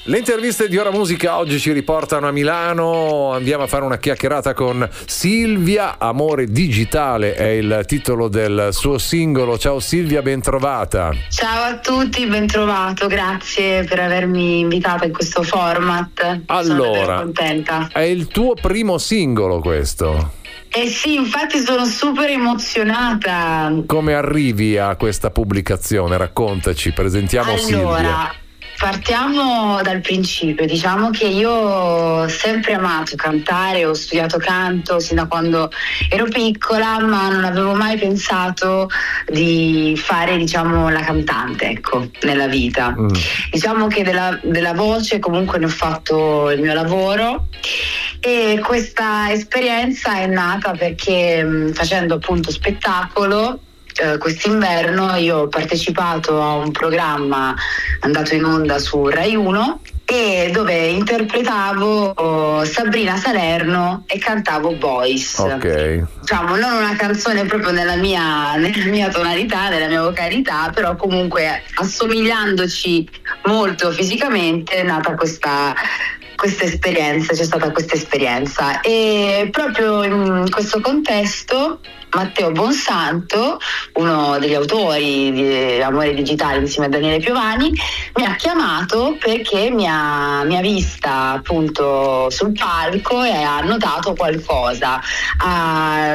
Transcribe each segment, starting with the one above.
Le interviste di Ora Musica oggi ci riportano a Milano, andiamo a fare una chiacchierata con Silvia. Amore digitale è il titolo del suo singolo. Ciao Silvia, ben trovata. Ciao a tutti, ben trovato, grazie per avermi invitata in questo format. Sono davvero contenta. È il tuo primo singolo questo? Eh sì, infatti sono super emozionata. Come arrivi a questa pubblicazione? Raccontaci, presentiamo Silvia. Partiamo dal principio. Diciamo che io ho sempre amato cantare, ho studiato canto sin da quando ero piccola, ma non avevo mai pensato di fare, la cantante, ecco, nella vita. Diciamo che della voce comunque ne ho fatto il mio lavoro, e questa esperienza è nata perché facendo appunto spettacolo quest'inverno io ho partecipato a un programma andato in onda su Rai 1 e dove interpretavo Sabrina Salerno e cantavo Boys. Ok. Diciamo, non una canzone proprio nella mia tonalità, nella mia vocalità, però comunque assomigliandoci molto fisicamente è nata questa esperienza, c'è stata questa esperienza, e proprio in questo contesto Matteo Bonsanto, uno degli autori di Amore digitale insieme a Daniele Piovani, mi ha chiamato perché mi ha vista appunto sul palco e ha notato qualcosa, ha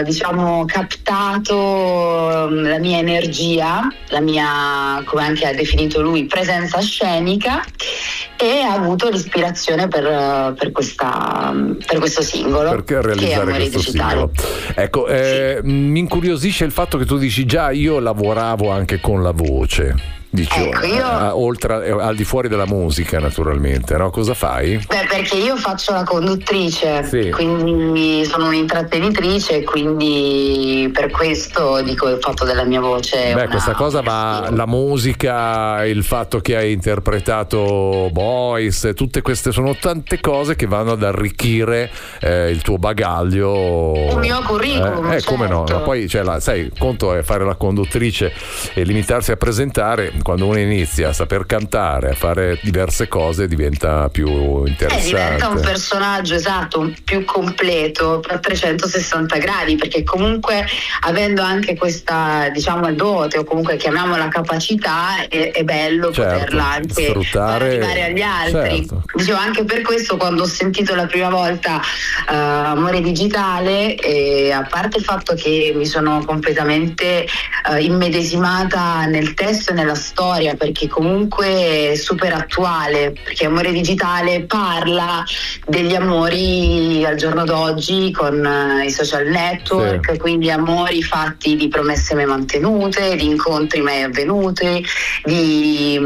captato la mia energia, la mia, come anche ha definito lui, presenza scenica, e ha avuto l'ispirazione per questo singolo. Perché realizzare questo singolo? Ecco, sì. Mi incuriosisce il fatto che tu dici già io lavoravo anche con la voce. Ecco, oltre al di fuori della musica, naturalmente, no? Cosa fai? Beh, perché io faccio la conduttrice, sì. Quindi sono un'intrattenitrice, quindi per questo dico il fatto della mia voce. Beh, questa cosa va, la musica, il fatto che hai interpretato Boys, tutte queste sono tante cose che vanno ad arricchire il tuo bagaglio. Il mio curriculum, certo. Come no? Ma poi, sai, conto è fare la conduttrice e limitarsi a presentare. Quando uno inizia a saper cantare, a fare diverse cose, diventa più interessante. Diventa un personaggio, esatto, più completo, a 360 gradi, perché comunque avendo anche questa, dote, o comunque chiamiamola capacità, è bello, certo, poterla anche sfruttare, arrivare agli altri. Certo. Dicevo, anche per questo quando ho sentito la prima volta Amore digitale, a parte il fatto che mi sono completamente immedesimata nel testo e nella storia, perché comunque è super attuale, perché Amore digitale parla degli amori al giorno d'oggi con i social network, sì. Quindi amori fatti di promesse mai mantenute, di incontri mai avvenuti, di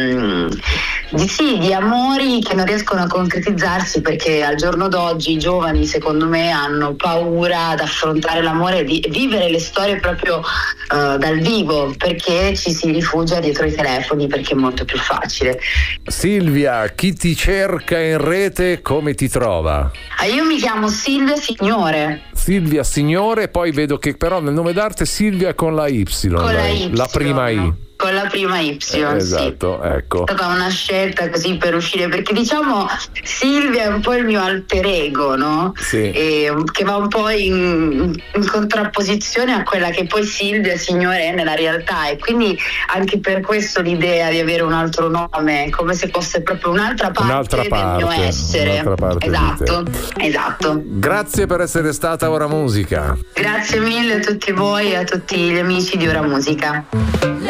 amori che non riescono a concretizzarsi, perché al giorno d'oggi i giovani, secondo me, hanno paura ad affrontare l'amore, di vivere le storie proprio dal vivo, perché ci si rifugia dietro i telefoni, perché è molto più facile. Silvia, chi ti cerca in rete come ti trova? Io mi chiamo Silvia Signore. Silvia Signore, poi vedo che però nel nome d'arte Silvia con la Y, la prima I. Con la prima Y, esatto, sì. Ecco. È stata una scelta così per uscire, perché Silvia è un po' il mio alter ego, no? Sì. Che va un po' in contrapposizione a quella che poi Silvia Signore è nella realtà, e quindi anche per questo l'idea di avere un altro nome, come se fosse proprio un'altra parte del mio essere. Esatto. Grazie per essere stata Ora Musica. Grazie mille a tutti voi e a tutti gli amici di Ora Musica.